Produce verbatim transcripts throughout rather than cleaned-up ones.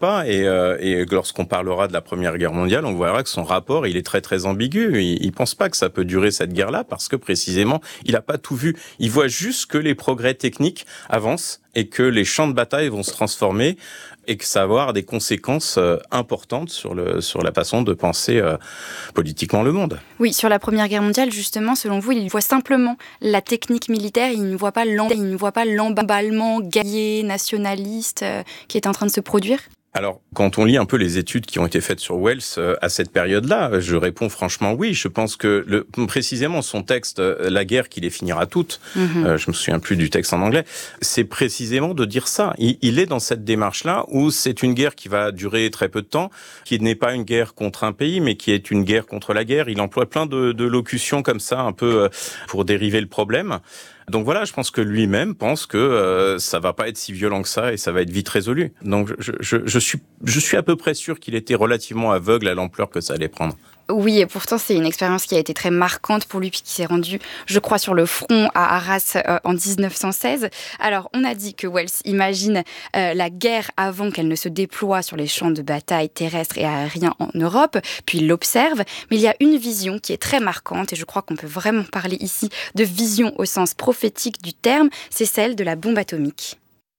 pas. Et, euh, et lorsqu'on parlera de la Première Guerre mondiale, on verra que son rapport, il est très très ambigu. Il, il pense pas que ça peut durer cette guerre-là parce que précisément, il a pas tout vu. Il voit juste que les progrès techniques avancent et que les champs de bataille vont se transformer et que ça va avoir des conséquences euh, importantes sur le sur la façon de penser euh, politiquement le monde. Oui, sur la Première Guerre mondiale, justement, selon vous, il voit simplement la technique militaire, il ne voit pas l'em- il ne voit pas l'emballement guerrier, nationaliste euh, qui est en train de se produire ? Alors, quand on lit un peu les études qui ont été faites sur Wells euh, à cette période-là, je réponds franchement oui. Je pense que le, précisément son texte, euh, La guerre qui les finira toutes, mm-hmm. euh, je me souviens plus du texte en anglais, c'est précisément de dire ça. Il, il est dans cette démarche-là où c'est une guerre qui va durer très peu de temps, qui n'est pas une guerre contre un pays, mais qui est une guerre contre la guerre. Il emploie plein de, de locutions comme ça, un peu euh, pour dériver le problème. Donc voilà, je pense que lui-même pense que euh, ça va pas être si violent que ça et ça va être vite résolu. Donc je, je, je suis, je suis à peu près sûr qu'il était relativement aveugle à l'ampleur que ça allait prendre. Oui, et pourtant, c'est une expérience qui a été très marquante pour lui, puis qui s'est rendu, je crois, sur le front à Arras euh, en dix-neuf cent seize. Alors, on a dit que Wells imagine euh, la guerre avant qu'elle ne se déploie sur les champs de bataille terrestres et aériens en Europe, puis il l'observe. Mais il y a une vision qui est très marquante, et je crois qu'on peut vraiment parler ici de vision au sens prophétique du terme, c'est celle de la bombe atomique.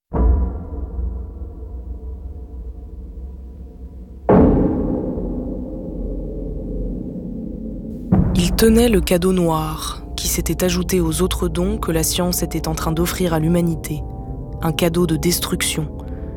Il tenait le cadeau noir, qui s'était ajouté aux autres dons que la science était en train d'offrir à l'humanité. Un cadeau de destruction.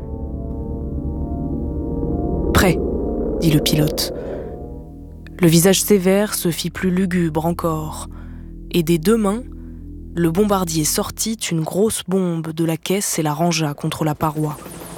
« Prêt », dit le pilote. Le visage sévère se fit plus lugubre encore, et des deux mains, le bombardier sortit une grosse bombe de la caisse et la rangea contre la paroi.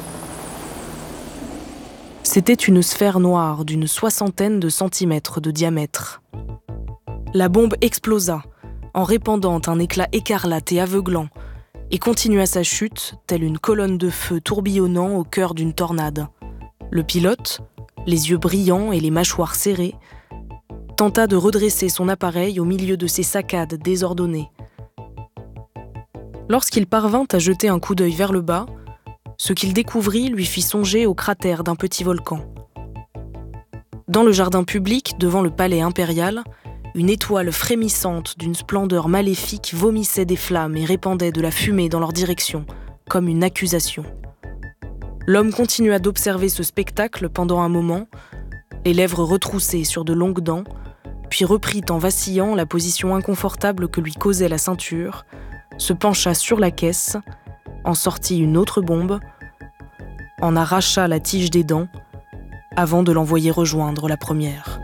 C'était une sphère noire d'une soixantaine de centimètres de diamètre. La bombe explosa, en répandant un éclat écarlate et aveuglant, et continua sa chute, telle une colonne de feu tourbillonnant au cœur d'une tornade. Le pilote, les yeux brillants et les mâchoires serrées, tenta de redresser son appareil au milieu de ces saccades désordonnées. Lorsqu'il parvint à jeter un coup d'œil vers le bas, ce qu'il découvrit lui fit songer au cratère d'un petit volcan. Dans le jardin public, devant le palais impérial, une étoile frémissante d'une splendeur maléfique vomissait des flammes et répandait de la fumée dans leur direction, comme une accusation. L'homme continua d'observer ce spectacle pendant un moment, les lèvres retroussées sur de longues dents, puis reprit en vacillant la position inconfortable que lui causait la ceinture, se pencha sur la caisse, en sortit une autre bombe, en arracha la tige des dents, avant de l'envoyer rejoindre la première.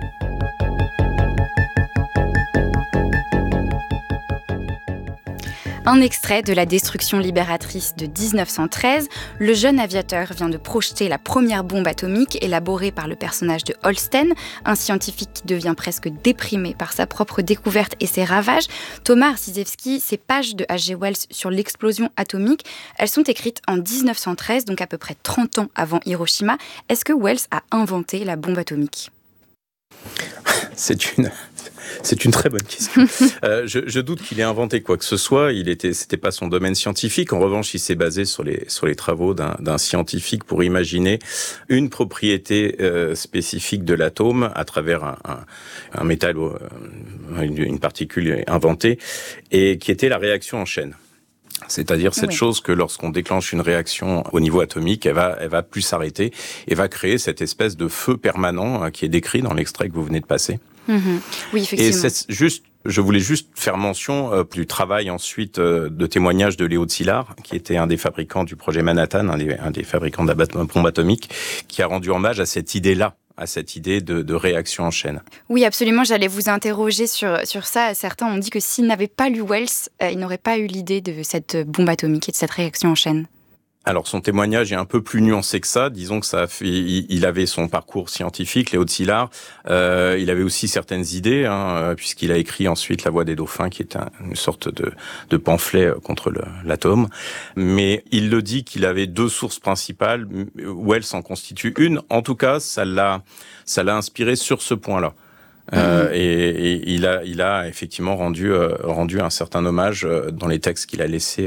Un extrait de La Destruction libératrice de dix-neuf cent treize, le jeune aviateur vient de projeter la première bombe atomique élaborée par le personnage de Holsten, un scientifique qui devient presque déprimé par sa propre découverte et ses ravages. Thomas Arcisewski, ces pages de H G Wells sur l'explosion atomique, elles sont écrites en dix-neuf cent treize, donc à peu près trente ans avant Hiroshima. Est-ce que Wells a inventé la bombe atomique ? C'est une... C'est une très bonne question. euh, je, je doute qu'il ait inventé quoi que ce soit. Il était, c'était pas son domaine scientifique. En revanche, il s'est basé sur les sur les travaux d'un, d'un scientifique pour imaginer une propriété euh, spécifique de l'atome à travers un, un, un métal, euh, une, une particule inventée, et qui était la réaction en chaîne. C'est-à-dire cette oui. chose que lorsqu'on déclenche une réaction au niveau atomique, elle va, elle va plus s'arrêter et va créer cette espèce de feu permanent hein, qui est décrit dans l'extrait que vous venez de passer. Mmh. Oui, effectivement. Et c'est juste, je voulais juste faire mention euh, du travail ensuite euh, de témoignage de Léo Szilard, qui était un des fabricants du projet Manhattan, un des, un des fabricants de la bombe atomique, qui a rendu hommage à cette idée-là. à cette idée de, de réaction en chaîne. Oui, absolument. J'allais vous interroger sur, sur ça. Certains ont dit que s'ils n'avaient pas lu Wells, euh, ils n'auraient pas eu l'idée de cette bombe atomique et de cette réaction en chaîne. Alors, son témoignage est un peu plus nuancé que ça. Disons que ça a fait, il, il avait son parcours scientifique, Léo Szilard. Euh, il avait aussi certaines idées, hein, puisqu'il a écrit ensuite La Voix des dauphins, qui est un, une sorte de, de pamphlet contre le, l'atome. Mais il le dit qu'il avait deux sources principales. Wells en constitue une. En tout cas, ça l'a, ça l'a inspiré sur ce point-là. Euh, et, et il a, il a effectivement rendu, euh, rendu un certain hommage dans les textes qu'il a laissés. Euh,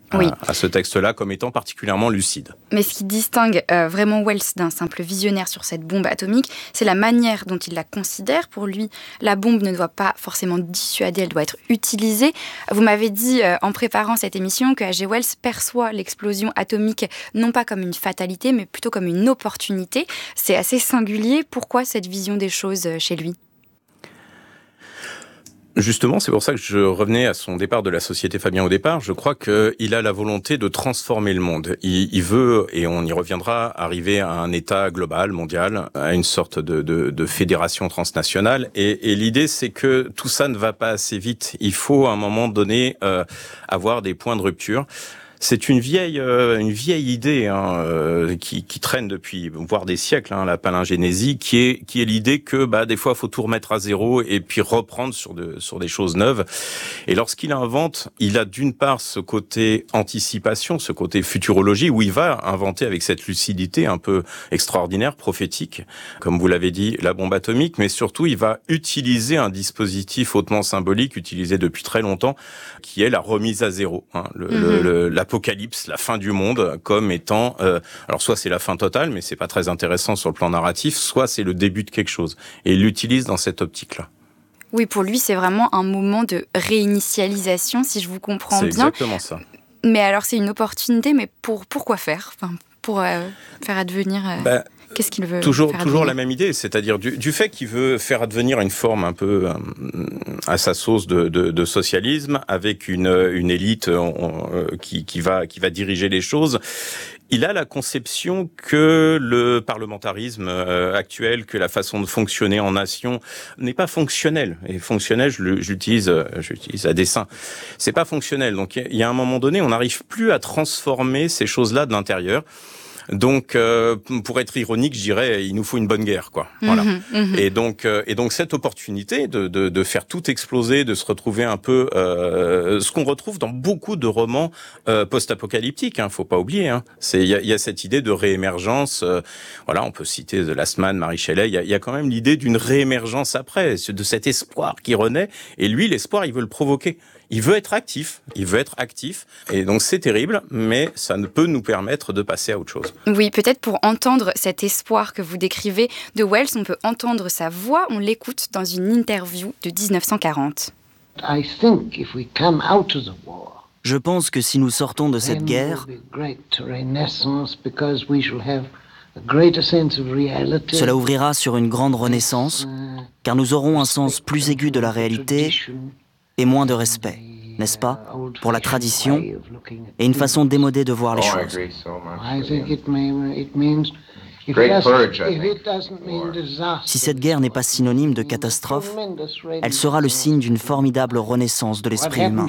oui. à, à ce texte-là comme étant particulièrement lucide. Mais ce qui distingue euh, vraiment Wells d'un simple visionnaire sur cette bombe atomique, c'est la manière dont il la considère. Pour lui, la bombe ne doit pas forcément dissuader, elle doit être utilisée. Vous m'avez dit euh, en préparant cette émission que H G Wells perçoit l'explosion atomique non pas comme une fatalité, mais plutôt comme une opportunité. C'est assez singulier. Pourquoi cette vision des choses euh, chez lui ? Justement, c'est pour ça que je revenais à son départ de la Société Fabien au départ. Je crois qu'il a la volonté de transformer le monde. Il, il veut, et on y reviendra, arriver à un état global, mondial, à une sorte de, de, de fédération transnationale. Et, et l'idée, c'est que tout ça ne va pas assez vite. Il faut, à un moment donné, euh, avoir des points de rupture. C'est une vieille, euh, une vieille idée hein, euh, qui, qui traîne depuis, voire des siècles, hein, la palingénésie, qui est, qui est l'idée que bah des fois, faut tout remettre à zéro et puis reprendre sur de, sur des choses neuves. Et lorsqu'il invente, il a d'une part ce côté anticipation, ce côté futurologie, où il va inventer avec cette lucidité un peu extraordinaire, prophétique, comme vous l'avez dit, la bombe atomique, mais surtout, il va utiliser un dispositif hautement symbolique, utilisé depuis très longtemps, qui est la remise à zéro, hein, le, mm-hmm. le, le, la Apocalypse, la fin du monde, comme étant, euh, alors soit c'est la fin totale, mais c'est pas très intéressant sur le plan narratif, soit c'est le début de quelque chose. Et il l'utilise dans cette optique-là. Oui, pour lui, c'est vraiment un moment de réinitialisation, si je vous comprends c'est bien. C'est exactement ça. Mais alors, c'est une opportunité, mais pour, pour quoi faire ? Enfin, pour euh, faire advenir... Euh... Ben... Qu'est-ce qu'il veut Toujours, faire toujours advenir ? la même idée, c'est-à-dire du, du fait qu'il veut faire advenir une forme un peu euh, à sa sauce de, de, de socialisme, avec une, une élite euh, qui, qui va, qui va diriger les choses. Il a la conception que le parlementarisme euh, actuel, que la façon de fonctionner en nation n'est pas fonctionnelle. Et fonctionnel, je l'utilise, je l'utilise à dessein. C'est pas fonctionnel. Donc il y a un moment donné, on n'arrive plus à transformer ces choses-là de l'intérieur. Donc, euh, pour être ironique, je dirais, il nous faut une bonne guerre, quoi. Voilà. Mmh, mmh. Et donc, euh, et donc cette opportunité de, de, de faire tout exploser, de se retrouver un peu, euh, ce qu'on retrouve dans beaucoup de romans euh, post-apocalyptiques. Hein, faut pas oublier. Hein. C'est, il y a, y a cette idée de réémergence. Euh, voilà, on peut citer The Last Man, Mary Shelley. Il y a, y a quand même l'idée d'une réémergence après, de cet espoir qui renaît. Et lui, l'espoir, il veut le provoquer. Il veut être actif, il veut être actif, et donc c'est terrible, mais ça ne peut nous permettre de passer à autre chose. Oui, peut-être pour entendre cet espoir que vous décrivez de Wells, on peut entendre sa voix, on l'écoute dans une interview de dix-neuf cent quarante. Je pense que si nous sortons de cette guerre, cela ouvrira sur une grande renaissance, car nous aurons un sens plus aigu de la réalité et moins de respect, n'est-ce pas, pour la tradition et une façon démodée de voir les choses. Si cette guerre n'est pas synonyme de catastrophe, elle sera le signe d'une formidable renaissance de l'esprit humain.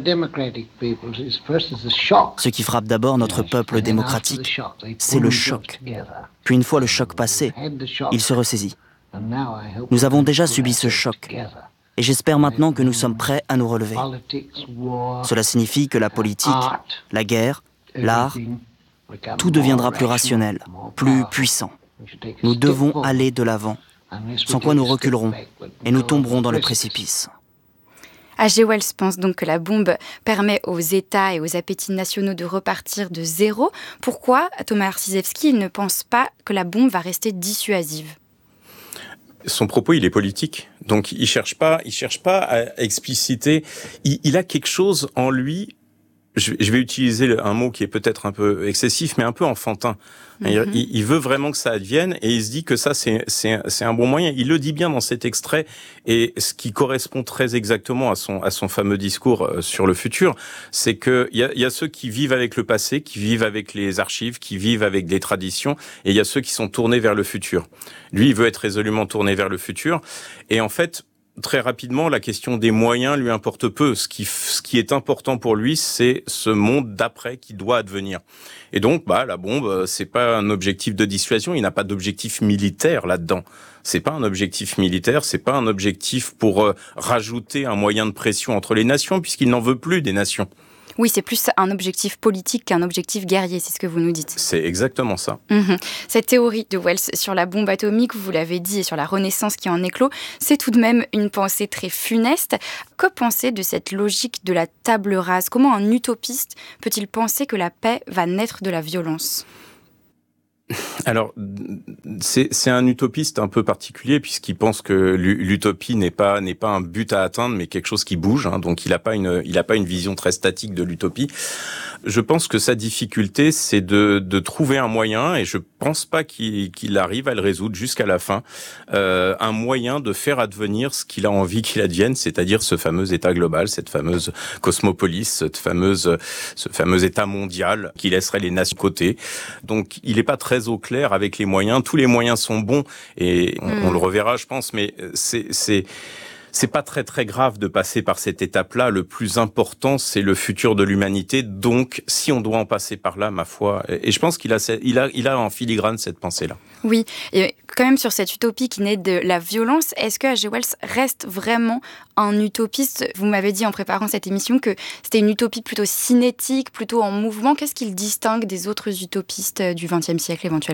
Ce qui frappe d'abord notre peuple démocratique, c'est le choc. Puis une fois le choc passé, il se ressaisit. Nous avons déjà subi ce choc. Et j'espère maintenant que nous sommes prêts à nous relever. Cela signifie que la politique, la guerre, l'art, tout deviendra plus rationnel, plus puissant. Nous devons aller de l'avant, sans quoi nous reculerons et nous tomberons dans le précipice. H G Wells pense donc que la bombe permet aux États et aux appétits nationaux de repartir de zéro. Pourquoi Thomas Arciszewski ne pense pas que la bombe va rester dissuasive ? Son propos, il est politique. Donc, il cherche pas, il cherche pas à expliciter. Il, il a quelque chose en lui. Je, je vais utiliser un mot qui est peut-être un peu excessif, mais un peu enfantin. Mm-hmm. Il, il veut vraiment que ça advienne et il se dit que ça, c'est, c'est, c'est un bon moyen. Il le dit bien dans cet extrait et ce qui correspond très exactement à son, à son fameux discours sur le futur, c'est que il y a, il y a ceux qui vivent avec le passé, qui vivent avec les archives, qui vivent avec des traditions et il y a ceux qui sont tournés vers le futur. Lui, il veut être résolument tourné vers le futur et en fait, très rapidement, la question des moyens lui importe peu. Ce qui, ce qui est important pour lui, c'est ce monde d'après qui doit advenir. Et donc, bah, la bombe, c'est pas un objectif de dissuasion. Il n'a pas d'objectif militaire là-dedans. C'est pas un objectif militaire. C'est pas un objectif pour euh, rajouter un moyen de pression entre les nations, puisqu'il n'en veut plus des nations. Oui, c'est plus un objectif politique qu'un objectif guerrier, c'est ce que vous nous dites. C'est exactement ça. Mmh. Cette théorie de Wells sur la bombe atomique, vous l'avez dit, et sur la Renaissance qui en éclot, c'est tout de même une pensée très funeste. Que penser de cette logique de la table rase ? Comment un utopiste peut-il penser que la paix va naître de la violence ? Alors, c'est, c'est un utopiste un peu particulier puisqu'il pense que l'utopie n'est pas n'est pas un but à atteindre, mais quelque chose qui bouge. Hein, donc, il n'a pas une il a pas une vision très statique de l'utopie. Je pense que sa difficulté, c'est de de trouver un moyen, et je pense pas qu'il qu'il arrive à le résoudre jusqu'à la fin, euh, un moyen de faire advenir ce qu'il a envie qu'il advienne, c'est-à-dire ce fameux État global, cette fameuse cosmopolis, cette fameuse ce fameux État mondial qui laisserait les nations de côté. Donc, il n'est pas très au clair avec les moyens. Tous les moyens sont bons et on, mmh. on le reverra, je pense, mais c'est, c'est, c'est pas très très grave de passer par cette étape-là. Le plus important, c'est le futur de l'humanité. Donc, si on doit en passer par là, ma foi, et je pense qu'il a, il a, il a en filigrane cette pensée-là. Oui, et quand même sur cette utopie qui naît de la violence, est-ce que H G Wells reste vraiment un utopiste ? Vous m'avez dit en préparant cette émission que c'était une utopie plutôt cinétique, plutôt en mouvement. Qu'est-ce qui le distingue des autres utopistes du vingtième siècle éventuellement ?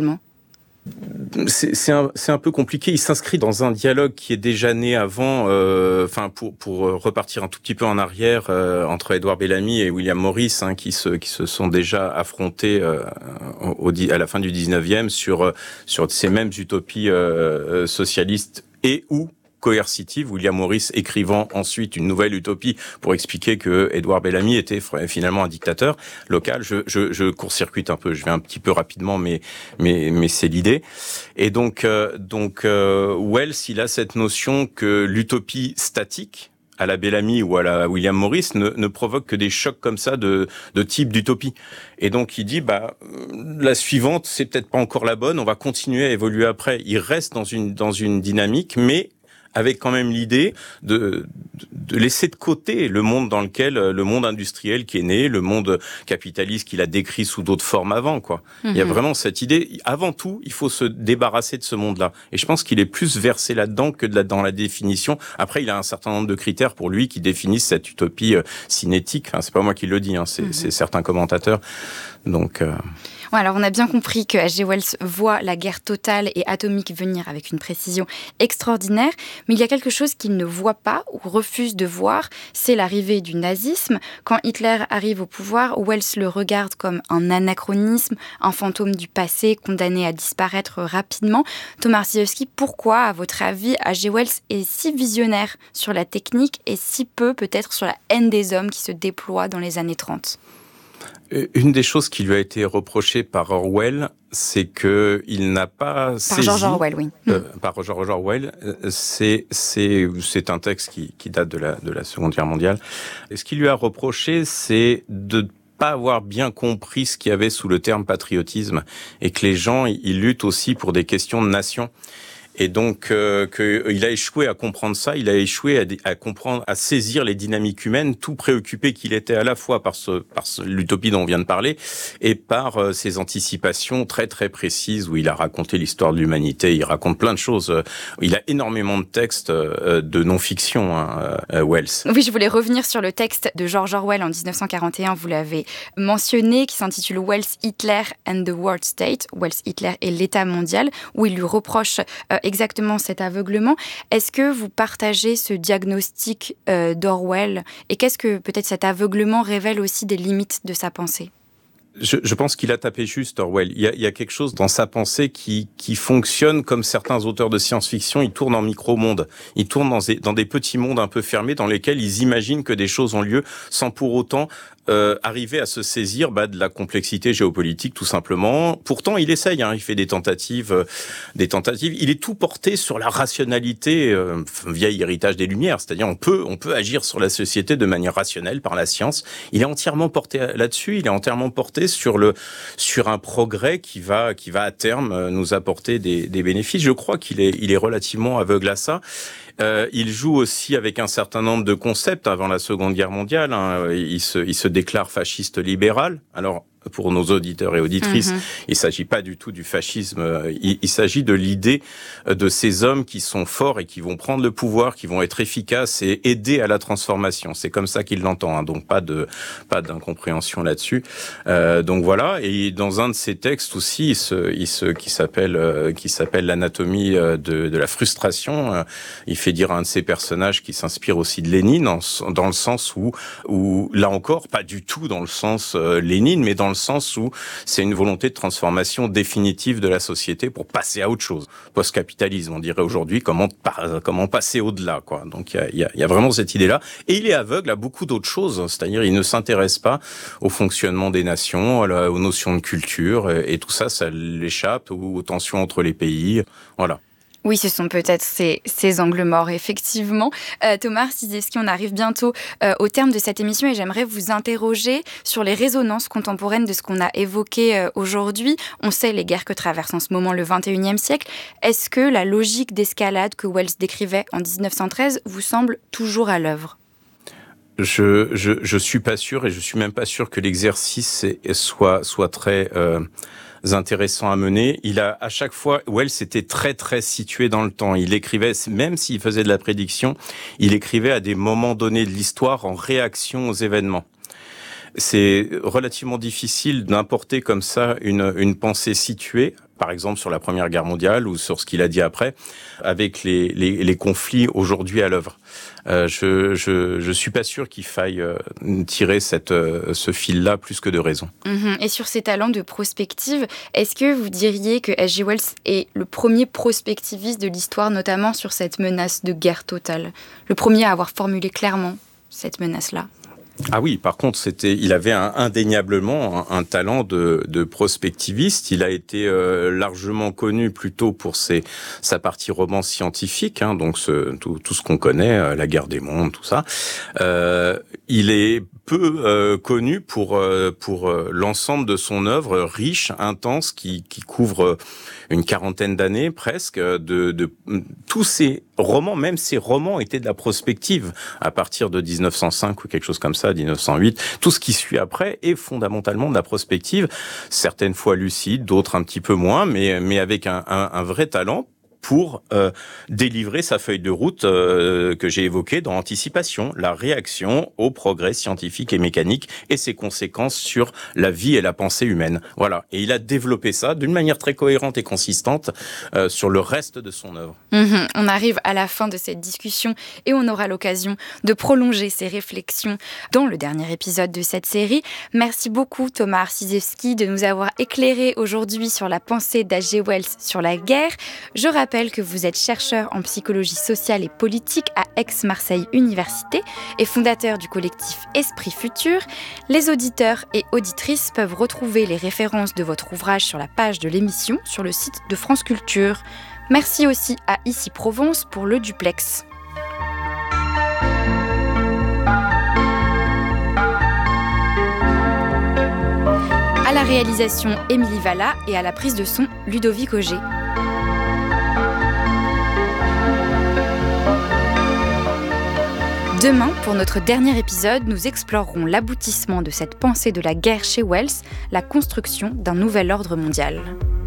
C'est, c'est, un, c'est un peu compliqué. Il s'inscrit dans un dialogue qui est déjà né avant, euh, enfin pour pour repartir un tout petit peu en arrière, euh, entre Edouard Bellamy et William Morris, hein, qui se qui se sont déjà affrontés euh, au, à la fin du dix-neuvième sur sur ces mêmes utopies euh, socialistes et ou coercitive, William Morris écrivant ensuite une nouvelle utopie pour expliquer que Edouard Bellamy était finalement un dictateur local. Je, je, je court-circuite un peu, je vais un petit peu rapidement, mais mais mais c'est l'idée. Et donc euh, donc euh, Wells, il a cette notion que l'utopie statique, à la Bellamy ou à la William Morris, ne, ne provoque que des chocs comme ça de, de type d'utopie. Et donc il dit, bah la suivante, c'est peut-être pas encore la bonne, on va continuer à évoluer après. Il reste dans une dans une dynamique, mais avec quand même l'idée de, de laisser de côté le monde dans lequel, le monde industriel qui est né, le monde capitaliste qu'il a décrit sous d'autres formes avant, quoi. Mm-hmm. Il y a vraiment cette idée, avant tout, il faut se débarrasser de ce monde-là. Et je pense qu'il est plus versé là-dedans que de la, dans la définition. Après, il a un certain nombre de critères pour lui qui définissent cette utopie euh, cinétique. Enfin, c'est pas moi qui le dis, hein, c'est, mm-hmm. c'est certains commentateurs. Donc... Euh... Ouais, alors on a bien compris que H G Wells voit la guerre totale et atomique venir avec une précision extraordinaire, mais il y a quelque chose qu'il ne voit pas ou refuse de voir, c'est l'arrivée du nazisme. Quand Hitler arrive au pouvoir, Wells le regarde comme un anachronisme, un fantôme du passé condamné à disparaître rapidement. Thomas Arciszewski, pourquoi, à votre avis, H G Wells est si visionnaire sur la technique et si peu peut-être sur la haine des hommes qui se déploie dans les années trente ? Une des choses qui lui a été reprochée par Orwell, c'est que il n'a pas par saisi... George Orwell, oui. Euh, par George Orwell, c'est c'est c'est un texte qui qui date de la de la Seconde Guerre mondiale. Et ce qu'il lui a reproché, c'est de pas avoir bien compris ce qu'il y avait sous le terme patriotisme et que les gens ils luttent aussi pour des questions de nation. Et donc, euh, qu'il a échoué à comprendre ça, il a échoué à, à comprendre, à saisir les dynamiques humaines, tout préoccupé qu'il était à la fois par, ce, par ce, l'utopie dont on vient de parler et par euh, ses anticipations très très précises où il a raconté l'histoire de l'humanité, il raconte plein de choses. Il a énormément de textes euh, de non-fiction, hein, euh, Wells. Oui, je voulais revenir sur le texte de George Orwell en dix-neuf cent quarante et un, vous l'avez mentionné, qui s'intitule Wells, Hitler and the World State, Wells, Hitler et l'État mondial, où il lui reproche euh, exactement cet aveuglement. Est-ce que vous partagez ce diagnostic euh, d'Orwell et qu'est-ce que peut-être cet aveuglement révèle aussi des limites de sa pensée ? Je, je pense qu'il a tapé juste, Orwell. Il y a, il y a quelque chose dans sa pensée qui, qui fonctionne comme certains auteurs de science-fiction. Ils tournent en micro-mondes. Ils tournent dans des, dans des petits mondes un peu fermés dans lesquels ils imaginent que des choses ont lieu sans pour autant euh, arriver à se saisir bah, de la complexité géopolitique, tout simplement. Pourtant, il essaye. Hein, il fait des tentatives, euh, des tentatives. Il est tout porté sur la rationalité, euh, vieil héritage des Lumières. C'est-à-dire, on peut, on peut agir sur la société de manière rationnelle par la science. Il est entièrement porté là-dessus. Il est entièrement porté sur le sur un progrès qui va qui va à terme nous apporter des, des bénéfices. Je crois qu'il est il est relativement aveugle à ça. Euh, il joue aussi avec un certain nombre de concepts avant la Seconde Guerre mondiale. Hein. Il se il se déclare fasciste libéral. Alors pour nos auditeurs et auditrices. Mmh. Il s'agit pas du tout du fascisme. Il, il s'agit de l'idée de ces hommes qui sont forts et qui vont prendre le pouvoir, qui vont être efficaces et aider à la transformation. C'est comme ça qu'il l'entend, hein, donc pas de pas d'incompréhension là-dessus. Euh, donc voilà. Et dans un de ses textes aussi, il se, il se, qui s'appelle euh, qui s'appelle l'anatomie de, de la frustration, euh, il fait dire à un de ses personnages qui s'inspire aussi de Lénine, en, dans le sens où où là encore, pas du tout dans le sens euh, Lénine, mais dans le sens où c'est une volonté de transformation définitive de la société pour passer à autre chose. Post-capitalisme, on dirait aujourd'hui, comment, comment passer au-delà, quoi. Donc, il y a, y, a, y a vraiment cette idée-là. Et il est aveugle à beaucoup d'autres choses. C'est-à-dire, il ne s'intéresse pas au fonctionnement des nations, à la, aux notions de culture, et, et tout ça, ça l'échappe, aux, aux tensions entre les pays. Voilà. Oui, ce sont peut-être ces, ces angles morts, effectivement. Euh, Thomas Arciszewski, on arrive bientôt euh, au terme de cette émission et j'aimerais vous interroger sur les résonances contemporaines de ce qu'on a évoqué euh, aujourd'hui. On sait les guerres que traverse en ce moment le vingt et unième siècle. Est-ce que la logique d'escalade que Wells décrivait en dix-neuf cent treize vous semble toujours à l'œuvre ? Je, je, je suis pas sûr et je suis même pas sûr que l'exercice soit, soit très... Euh intéressant à mener. Il a, à chaque fois, Wells était très, très situé dans le temps. Il écrivait, même s'il faisait de la prédiction, il écrivait à des moments donnés de l'histoire en réaction aux événements. C'est relativement difficile d'importer comme ça une, une pensée située, par exemple sur la Première Guerre mondiale ou sur ce qu'il a dit après, avec les, les, les conflits aujourd'hui à l'œuvre. Euh, je, je, je suis pas sûr qu'il faille euh, tirer cette, euh, ce fil-là plus que de raison. Mmh. Et sur ces talents de prospective, est-ce que vous diriez que H G Wells est le premier prospectiviste de l'histoire, notamment sur cette menace de guerre totale ? Le premier à avoir formulé clairement cette menace-là ? Ah oui, par contre, c'était, il avait un, indéniablement un, un talent de, de prospectiviste. Il a été euh, largement connu plutôt pour ses, sa partie romance scientifique, hein, donc ce, tout, tout ce qu'on connaît, euh, la guerre des mondes, tout ça. Euh, il est peu euh, connu pour euh, pour euh, l'ensemble de son œuvre riche, intense, qui, qui couvre une quarantaine d'années presque. De, de tous ses romans, même ses romans étaient de la prospective à partir de dix-neuf cent cinq ou quelque chose comme ça, dix-neuf cent huit. Tout ce qui suit après est fondamentalement de la prospective, certaines fois lucide, d'autres un petit peu moins, mais mais avec un, un, un vrai talent pour euh, délivrer sa feuille de route euh, que j'ai évoquée dans Anticipation, la réaction au progrès scientifique et mécanique et ses conséquences sur la vie et la pensée humaine. Voilà. Et il a développé ça d'une manière très cohérente et consistante euh, sur le reste de son œuvre. Mmh, on arrive à la fin de cette discussion et on aura l'occasion de prolonger ces réflexions dans le dernier épisode de cette série. Merci beaucoup Thomas Arciszewski de nous avoir éclairé aujourd'hui sur la pensée d'H G Wells sur la guerre. Je rappelle que vous êtes chercheur en psychologie sociale et politique à Aix-Marseille Université et fondateur du collectif Esprit Futur. Les auditeurs et auditrices peuvent retrouver les références de votre ouvrage sur la page de l'émission sur le site de France Culture. Merci aussi à Ici Provence pour le duplex. À la réalisation, Émilie Valla et à la prise de son, Ludovic Auger. Demain, pour notre dernier épisode, nous explorerons l'aboutissement de cette pensée de la guerre chez Wells, la construction d'un nouvel ordre mondial.